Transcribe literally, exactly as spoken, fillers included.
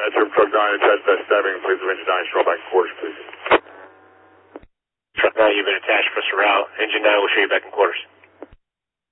Trip Truck nine, attached to that stabbing, please, of engine nine, stroll back in quarters, please. Truck nine, you've been attached for Sorrel. Engine nine will show you back in quarters.